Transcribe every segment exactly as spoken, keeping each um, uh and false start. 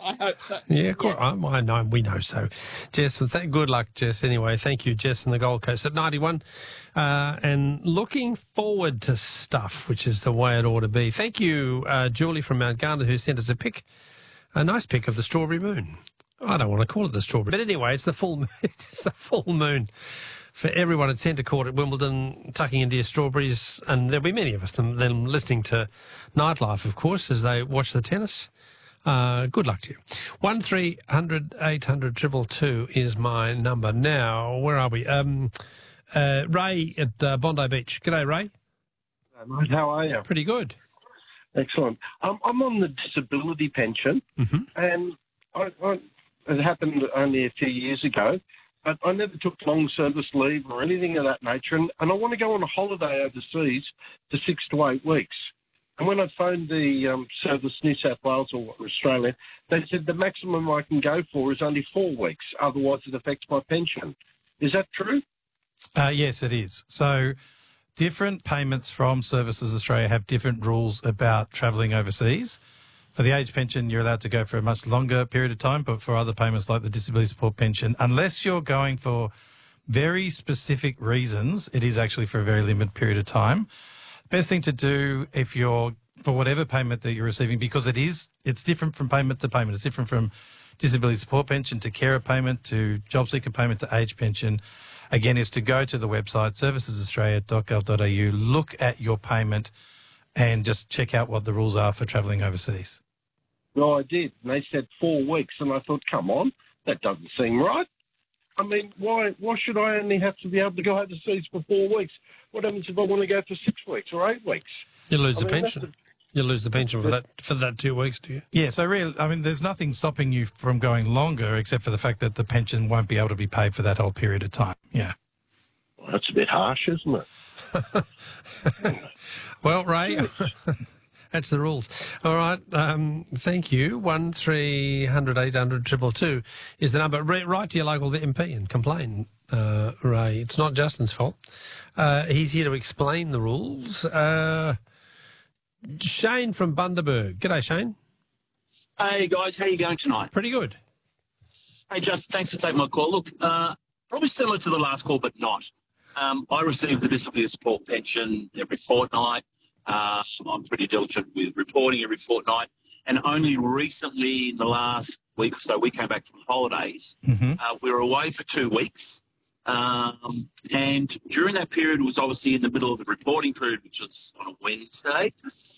I hope so. Yeah, of course. Yeah. I know, we know so. Jess, th- good luck, Jess, anyway. Thank you, Jess from the Gold Coast at ninety-one. Uh, and looking forward to stuff, which is the way it ought to be. Thank you, uh, Julie from Mount Garnet, who sent us a pic, a nice pic of the strawberry moon. I don't want to call it the strawberry, but anyway, it's the full, it's the full moon for everyone at Centre Court at Wimbledon, tucking into your strawberries, and there'll be many of us, them, them listening to Nightlife, of course, as they watch the tennis. Uh, good luck to you. One three hundred eight hundred two two two is my number. Now, where are we? Um, uh, Ray at uh, Bondi Beach. G'day, Ray. Hi, mate. How are you? Pretty good. Excellent. Um, I'm on the disability pension, mm-hmm. and I, I, it happened only a few years ago, but I never took long service leave or anything of that nature, and, and I want to go on a holiday overseas for six to eight weeks. And when I phoned the um, Service New South Wales or Australia, they said the maximum I can go for is only four weeks. Otherwise, it affects my pension. Is that true? Uh, yes, it is. So different payments from Services Australia have different rules about travelling overseas. For the age pension, you're allowed to go for a much longer period of time, but for other payments like the disability support pension, unless you're going for very specific reasons, it is actually for a very limited period of time. Best thing to do if you're, for whatever payment that you're receiving, because it is, it's different from payment to payment. It's different from disability support pension to carer payment to job seeker payment to age pension. Again, is to go to the website, services australia dot gov dot a u, look at your payment and just check out what the rules are for travelling overseas. Well, I did. And they said four weeks, and I thought, come on, that doesn't seem right. I mean, why why should I only have to be able to go overseas for four weeks? What happens if I want to go for six weeks or eight weeks? You lose I the mean, pension. You lose the pension for that for that two weeks, do you? Yeah, so really, I mean, there's nothing stopping you from going longer except for the fact that the pension won't be able to be paid for that whole period of time. Yeah. Well, that's a bit harsh, isn't it? Well, Ray, that's the rules. All right, um, thank you. One three hundred eight hundred triple two is the number. Write to your local M P and complain, uh, Ray. It's not Justin's fault. Uh, he's here to explain the rules. Uh, Shane from Bundaberg. G'day, Shane. Hey, guys. How you going tonight? Pretty good. Hey, Justin, thanks for taking my call. Look, uh, probably similar to the last call, but not. Um, I receive the disability support pension every fortnight. Uh, I'm pretty diligent with reporting every fortnight. And only recently, in the last week or so, we came back from holidays. Mm-hmm. Uh, we were away for two weeks. Um, and during that period was obviously in the middle of the reporting period, which was on a Wednesday.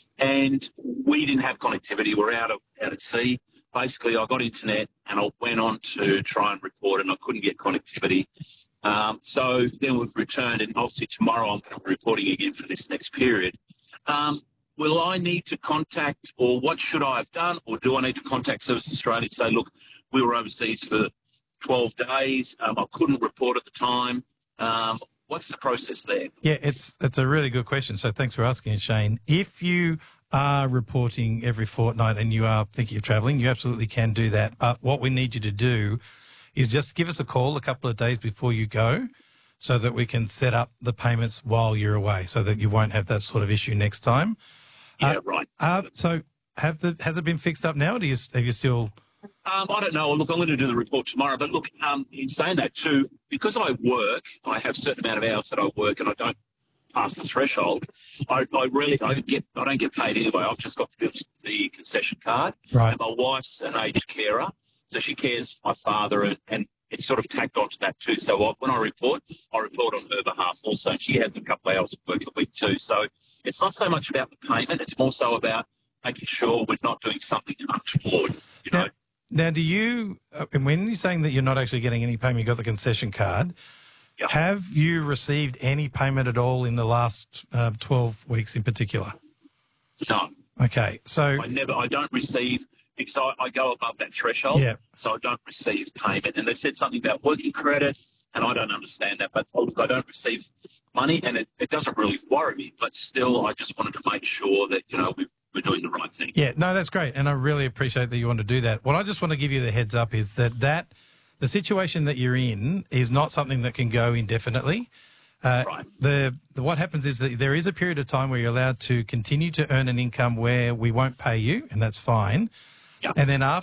And we didn't have connectivity. We're out of out at sea. Basically, I got internet and I went on to try and report, and I couldn't get connectivity. Um, so then we've returned, and obviously tomorrow I'm going to be reporting again for this next period. Um, will I need to contact, or what should I have done, or do I need to contact Services Australia and say, look, we were overseas for twelve days, um, I couldn't report at the time. Um, what's the process there? Yeah, it's it's a really good question. So thanks for asking it, Shane. If you are reporting every fortnight and you are thinking of travelling, you absolutely can do that. But what we need you to do is just give us a call a couple of days before you go so that we can set up the payments while you're away so that you won't have that sort of issue next time. Yeah, uh, right. Uh, so have the has it been fixed up now? Or do you, have you still... Um, I don't know. Look, I'm going to do the report tomorrow. But look, um, in saying that too, because I work, I have a certain amount of hours that I work, and I don't pass the threshold. I, I really, I get, I don't get paid anyway. I've just got the, the concession card. Right. And my wife's an aged carer, so she cares for my father, and, and it's sort of tacked onto that too. So I, when I report, I report on her behalf also. And she has a couple of hours of work a week too. So it's not so much about the payment; it's more so about making sure we're not doing something untoward. You know. Now, Now, do you, uh, and when you're saying that you're not actually getting any payment, you got the concession card, Yep. have you received any payment at all in the last uh, twelve weeks in particular? No. Okay, so... I never, I don't receive, because I, I go above that threshold, Yeah. so I don't receive payment. And they said something about working credit, and I don't understand that, but look, I don't receive money, and it, it doesn't really worry me, but still, I just wanted to make sure that, you know, we we're doing the right thing. Yeah, no, that's great, and I really appreciate that you want to do that. What I just want to give you the heads up is that, that the situation that you're in is not something that can go indefinitely. Uh, Right. the, the what happens is that there is a period of time where you're allowed to continue to earn an income where we won't pay you, and that's fine. Yeah. And then after